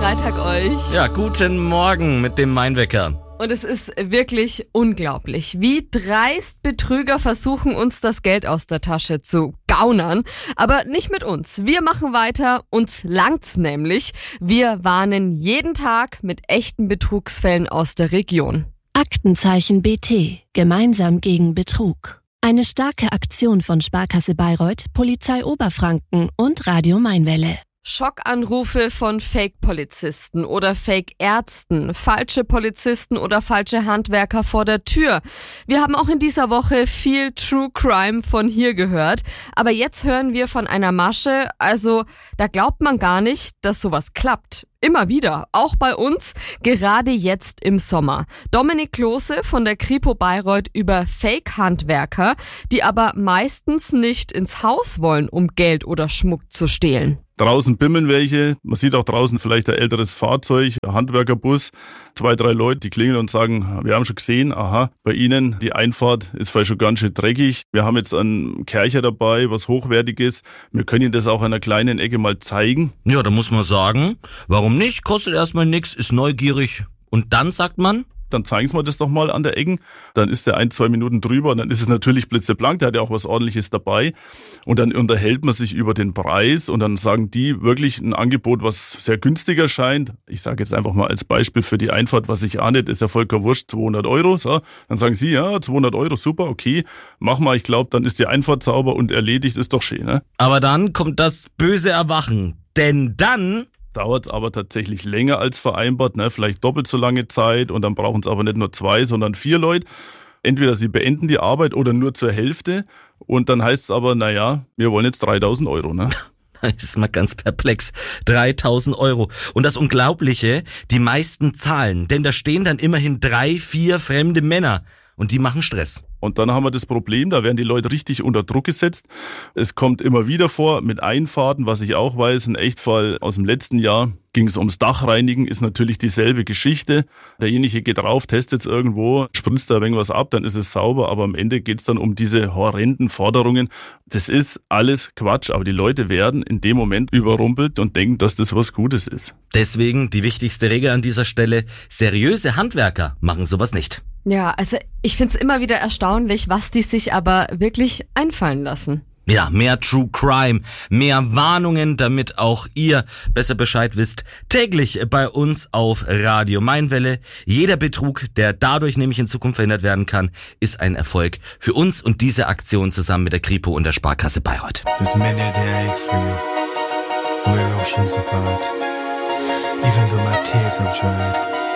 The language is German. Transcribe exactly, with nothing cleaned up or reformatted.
Freitag euch. Ja, guten Morgen mit dem Mainwecker. Und es ist wirklich unglaublich, wie dreist Betrüger versuchen, uns das Geld aus der Tasche zu gaunern. Aber nicht mit uns. Wir machen weiter, uns langt's nämlich. Wir warnen jeden Tag mit echten Betrugsfällen aus der Region. Aktenzeichen B T. Gemeinsam gegen Betrug. Eine starke Aktion von Sparkasse Bayreuth, Polizei Oberfranken und Radio Mainwelle. Schockanrufe von Fake-Polizisten oder Fake-Ärzten, falsche Polizisten oder falsche Handwerker vor der Tür. Wir haben auch in dieser Woche viel True Crime von hier gehört. Aber jetzt hören wir von einer Masche, also da glaubt man gar nicht, dass sowas klappt. Immer wieder, auch bei uns, gerade jetzt im Sommer. Dominik Klose von der Kripo Bayreuth über Fake-Handwerker, die aber meistens nicht ins Haus wollen, um Geld oder Schmuck zu stehlen. Draußen bimmeln welche, man sieht auch draußen vielleicht ein älteres Fahrzeug, ein Handwerkerbus, zwei, drei Leute, die klingeln und sagen, wir haben schon gesehen, aha, bei Ihnen die Einfahrt ist vielleicht schon ganz schön dreckig. Wir haben jetzt einen Kercher dabei, was Hochwertiges. Wir können Ihnen das auch an einer kleinen Ecke mal zeigen. Ja, da muss man sagen, warum nicht? Kostet erstmal nichts, ist neugierig. Und dann sagt man, dann zeigen Sie mir das doch mal an der Ecken. Dann ist der ein, zwei Minuten drüber und dann ist es natürlich blitzeblank, der hat ja auch was Ordentliches dabei. Und dann unterhält man sich über den Preis und dann sagen die wirklich ein Angebot, was sehr günstig erscheint. Ich sage jetzt einfach mal als Beispiel für die Einfahrt, was ich ahne, ist ja vollkommen wurscht, zweihundert Euro. So. Dann sagen sie, ja, zweihundert Euro, super, okay, mach mal, ich glaube, dann ist die Einfahrt sauber und erledigt, ist doch schön. Ne? Aber dann kommt das böse Erwachen, denn dann dauert es aber tatsächlich länger als vereinbart, ne? Vielleicht doppelt so lange Zeit und dann brauchen es aber nicht nur zwei, sondern vier Leute. Entweder sie beenden die Arbeit oder nur zur Hälfte und dann heißt es aber, naja, wir wollen jetzt dreitausend Euro. Ne? Das ist mal ganz perplex. dreitausend Euro. Und das Unglaubliche, die meisten zahlen, denn da stehen dann immerhin drei, vier fremde Männer und die machen Stress. Und dann haben wir das Problem, da werden die Leute richtig unter Druck gesetzt. Es kommt immer wieder vor mit Einfahrten, was ich auch weiß, ein Echtfall aus dem letzten Jahr. Ging es ums Dachreinigen, ist natürlich dieselbe Geschichte. Derjenige geht drauf, testet es irgendwo, spritzt da irgendwas ab, dann ist es sauber. Aber am Ende geht es dann um diese horrenden Forderungen. Das ist alles Quatsch, aber die Leute werden in dem Moment überrumpelt und denken, dass das was Gutes ist. Deswegen die wichtigste Regel an dieser Stelle, seriöse Handwerker machen sowas nicht. Ja, also ich find's immer wieder erstaunlich, was die sich aber wirklich einfallen lassen. Ja, mehr True Crime, mehr Warnungen, damit auch ihr besser Bescheid wisst. Täglich bei uns auf Radio Mainwelle. Jeder Betrug, der dadurch nämlich in Zukunft verhindert werden kann, ist ein Erfolg für uns und diese Aktion zusammen mit der Kripo und der Sparkasse Bayreuth. There's many days for you, where oceans apart, even though my tears have dried.